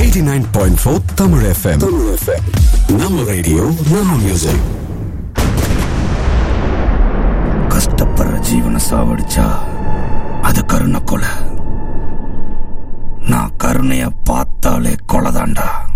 89.4 Tamil FM. நம்ம radio நம்ம music. கஷ்டப்படுற ஜீவனை சாவடிச்சா அது கருணை கொலை. நான் கருணைய பார்த்தாலே கொலைதாண்டா.